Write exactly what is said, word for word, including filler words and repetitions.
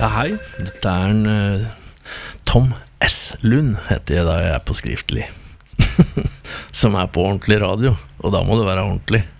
hei, dette er en uh, Tom S. Lund, heter jeg da jeg er på skriftlig, som er på ordentlig radio, og da må det være ordentlig.